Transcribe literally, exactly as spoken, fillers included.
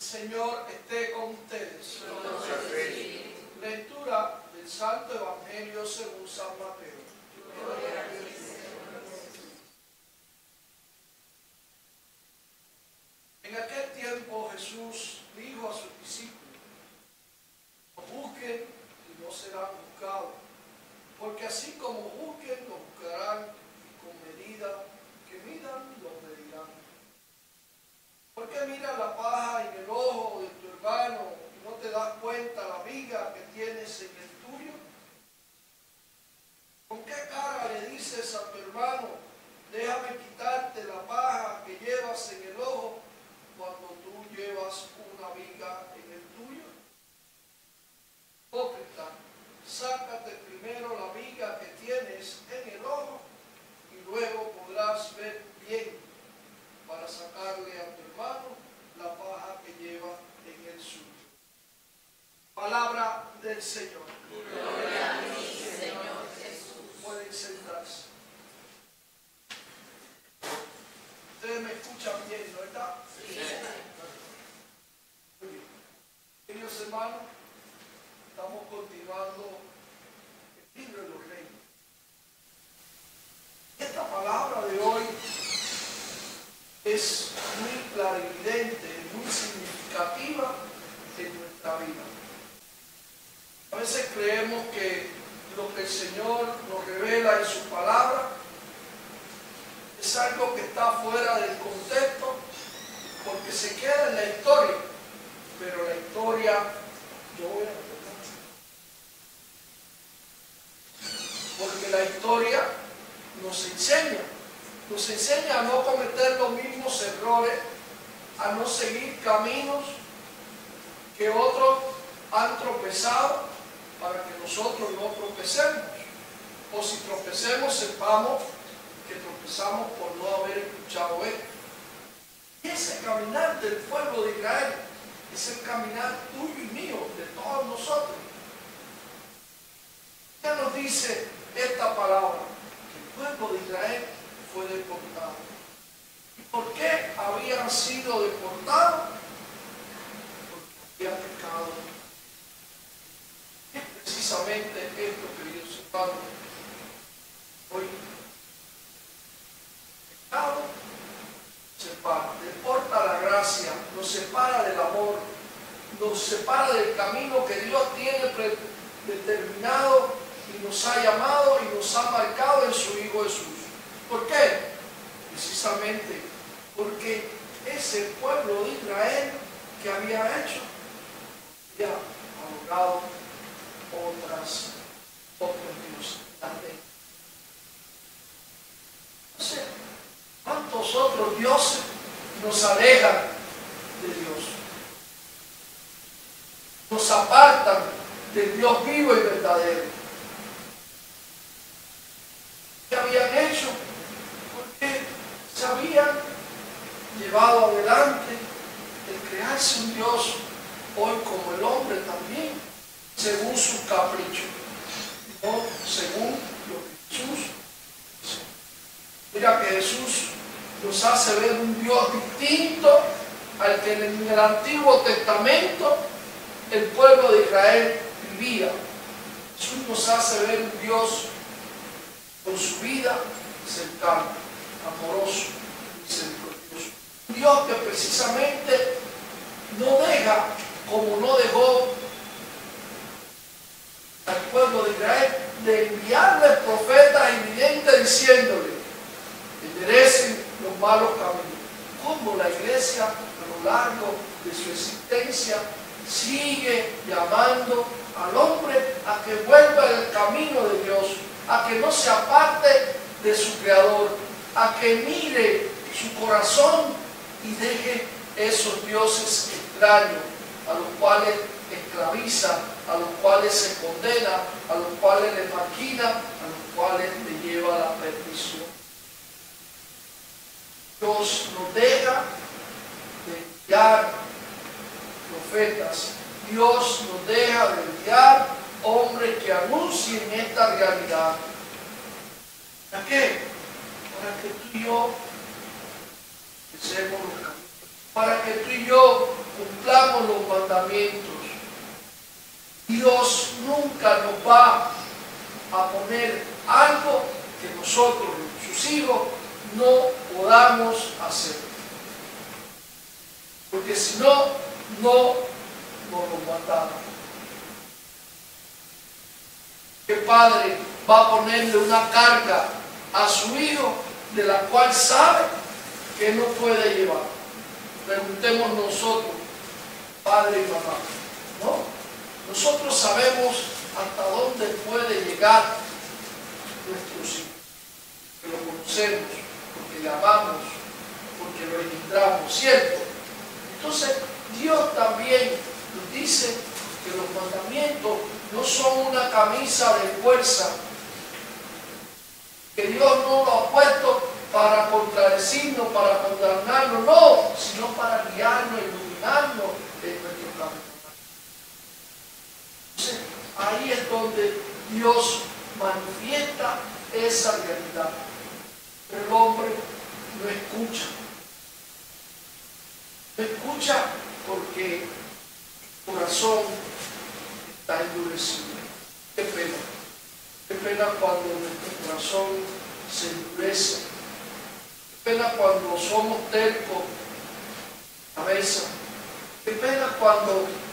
Señor esté con ustedes. Lectura del Santo Evangelio según San Mateo. En aquel tiempo Jesús dijo a sus discípulos: no juzguen y no serán juzgados, porque así como juzguen, los juzgarán, y con medida que midan, los medirán. ¿Por qué miras la paja en el ojo de tu hermano y no te das cuenta la viga que tienes en el tuyo? ¿Con qué cara le dices a tu hermano: déjame quitarte la paja que llevas en el ojo, cuando tú llevas una viga en el tuyo? Hipócrita, sácate primero la viga que tienes en el ojo, y luego podrás ver bien para sacarle a tu hermano la paja que lleva en el suyo. Palabra del Señor. Gloria a ti, Señor Jesús. Pueden sentarse. Ustedes me escuchan bien, ¿no verdad? Sí. Muy bien. Queridos hermanos, estamos continuando el libro de los Reyes. Esta palabra de hoy es muy clarividente, muy significativa en nuestra vida. A veces creemos que lo que el Señor nos revela en su palabra es algo que está fuera del contexto, porque se queda en la historia, pero la historia, yo voy a porque la historia nos enseña, nos enseña a no cometer los mismos errores, a no seguir caminos que otros han tropezado, para que nosotros no tropecemos, o si tropecemos sepamos que tropezamos por no haber escuchado esto. Y ese caminar del pueblo de Israel es el caminar tuyo y mío, de todos nosotros. ¿Qué nos dice esta palabra? Que el pueblo de Israel fue deportado. ¿Y por qué habían sido deportados? Porque habían pecado. Es precisamente esto, queridos hermanos. Hoy, el pecado separa, deporta la gracia, nos separa del amor, nos separa del camino que Dios tiene determinado y nos ha llamado y nos ha marcado en su Hijo Jesús. ¿Por qué? Precisamente porque ese pueblo de Israel que había hecho, había adorado otras, otros dioses también. No sé, ¿cuántos otros dioses nos alejan de Dios? Nos apartan del Dios vivo y verdadero. ¿Qué habían hecho? Porque se habían llevado adelante el crearse un Dios, hoy como el hombre también, según su capricho, no según lo que Jesús hizo. Mira que Jesús nos hace ver un Dios distinto al que en el Antiguo Testamento el pueblo de Israel vivía. Jesús nos hace ver un Dios con su vida cercana, amoroso, misericordioso. Un Dios que precisamente no deja, como no dejó al pueblo de Israel, de enviarle profetas evidentes diciéndole: enderecen los malos caminos. Como la iglesia a lo largo de su existencia sigue llamando al hombre a que vuelva al camino de Dios, a que no se aparte de su Creador, a que mire su corazón y deje esos dioses extraños a los cuales esclaviza, a los cuales se condena, a los cuales le maquina, a los cuales le lleva a la perdición. Dios nos deja de enviar profetas. Dios nos deja de enviar hombres que anuncien esta realidad. ¿Para qué? Para que tú y yo empecemos los caminos. Para que tú y yo cumplamos obedezcamos los mandamientos, Dios nunca nos va a poner algo que nosotros, sus hijos, no podamos hacer. Porque si no, no nos lo mandamos. ¿Qué padre va a ponerle una carga a su hijo de la cual sabe que no puede llevar? Preguntemos nosotros, padre y mamá, ¿no? Nosotros sabemos hasta dónde puede llegar nuestros hijos, que lo conocemos, porque le amamos, porque lo registramos, ¿cierto? Entonces, Dios también nos dice que los mandamientos no son una camisa de fuerza, que Dios no lo ha puesto para contradecirnos, para condenarnos, no, sino para guiarnos, iluminarnos en nuestro camino. Entonces, ahí es donde Dios manifiesta esa realidad. Pero el hombre no escucha. No escucha porque su corazón está endurecido. Qué pena. Qué pena cuando nuestro corazón se endurece. Qué pena cuando somos tercos, cabeza. Qué pena cuando